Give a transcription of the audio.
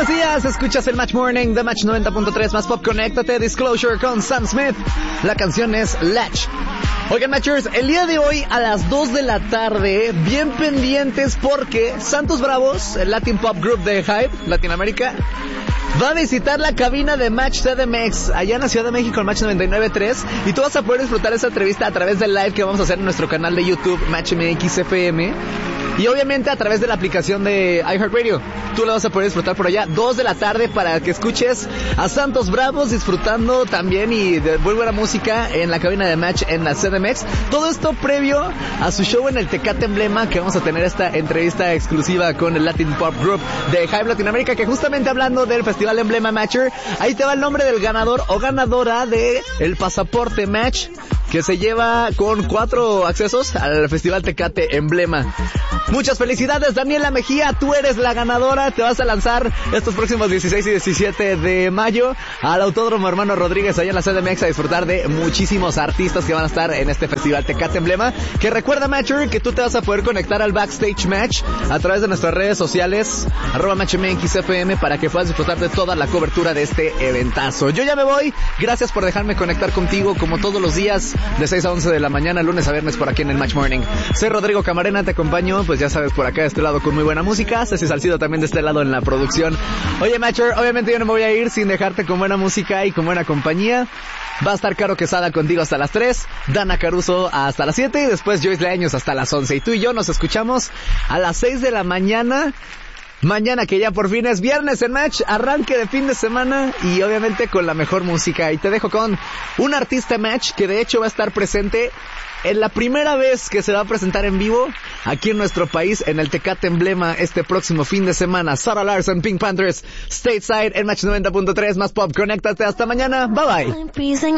días, escuchas el Match Morning de Match 90.3 más Pop. Conéctate, Disclosure con Sam Smith. La canción es Latch. Oigan, Matchers, el día de hoy a las 2 de la tarde, bien pendientes porque Santos Bravos, el Latin Pop Group de Hype, Latinoamérica, va a visitar la cabina de Match CDMX allá en la Ciudad de México, en Match 99.3, y tú vas a poder disfrutar esa entrevista a través del live que vamos a hacer en nuestro canal de YouTube, Match MX FM, y obviamente a través de la aplicación de iHeartRadio. Tú la vas a poder disfrutar por allá, 2 de la tarde, para que escuches a Santos Bravos disfrutando también y de muy buena música en la cabina de Match en la CDMX. Todo esto previo a su show en el Tecate Emblema, que vamos a tener esta entrevista exclusiva con el Latin Pop Group de Hype Latinoamérica, que justamente hablando del Festival Emblema Matcher, ahí te va el nombre del ganador o ganadora de el pasaporte Match, que se lleva con 4 accesos al Festival Tecate Emblema. Muchas felicidades, Daniela Mejía, tú eres la ganadora. Te vas a lanzar estos próximos 16 y 17 de mayo al Autódromo Hermano Rodríguez allá en la CDMX a disfrutar de muchísimos artistas que van a estar en este Festival Tecate Emblema. Que recuerda, Matcher, que tú te vas a poder conectar al Backstage Match a través de nuestras redes sociales, @MatchMXFM, para que puedas disfrutar de toda la cobertura de este eventazo. Yo ya me voy, gracias por dejarme conectar contigo como todos los días de 6 a 11 de la mañana, lunes a viernes por aquí en el Match Morning. Soy Rodrigo Camarena, te acompaño, pues ya sabes, por acá de este lado con muy buena música. Ceci Salcido también de este lado en la producción. Oye, Matcher, obviamente yo no me voy a ir sin dejarte con buena música y con buena compañía. Va a estar Caro Quesada contigo hasta las 3, Dana Caruso hasta las 7 y después Joyce Leaños hasta las 11. Y tú y yo nos escuchamos a las 6 de la mañana. Mañana, que ya por fin es viernes en Match, arranque de fin de semana y obviamente con la mejor música. Y te dejo con un artista Match que de hecho va a estar presente en la primera vez que se va a presentar en vivo aquí en nuestro país en el Tecate Emblema este próximo fin de semana. Sarah Larson, Pink Panthers, Stateside en Match 90.3 más Pop. Conéctate, hasta mañana, bye bye.